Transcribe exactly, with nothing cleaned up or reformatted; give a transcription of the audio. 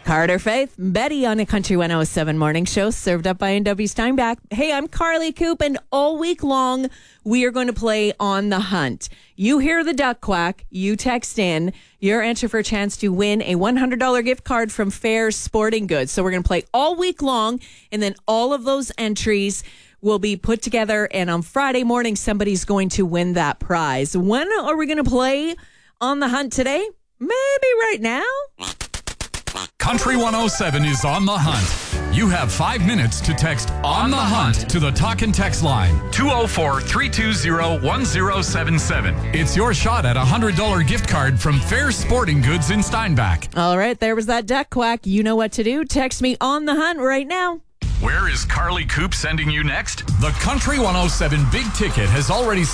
Carter Faith, Betty on a Country one oh seven morning show, served up by N W Steinbach. Hey, I'm Carly Coop, and all week long, we are going to play On the Hunt. You hear the duck quack, you text in your answer for a chance to win a one hundred dollars gift card from Fair Sporting Goods. So we're going to play all week long, and then all of those entries will be put together, and on Friday morning, somebody's going to win that prize. When are we going to play On the Hunt today? Maybe right now? Country one oh seven is on the hunt. You have five minutes to text On the Hunt to the talk and text line two oh four, three two zero, one oh seven seven. It's your shot at a one hundred dollars gift card from Fair Sporting Goods in Steinbach. All right, there was that duck quack. You know what to do. Text me On the Hunt right now. Where is Carly Coop sending you next? The Country one oh seven Big Ticket has already